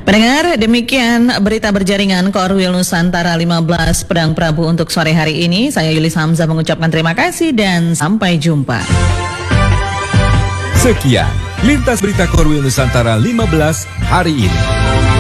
Pendengar, demikian berita berjaringan Korwil Nusantara 15 Pedang Prabu untuk sore hari ini. Saya Yulis Hamzah mengucapkan terima kasih dan sampai jumpa. Sekian Lintas Berita Korwil Nusantara 15 hari ini.